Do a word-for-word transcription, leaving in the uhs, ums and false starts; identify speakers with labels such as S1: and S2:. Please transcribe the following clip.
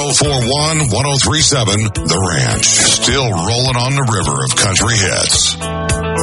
S1: oh four one, one oh three seven, The Ranch. Still rolling on the river of country hits.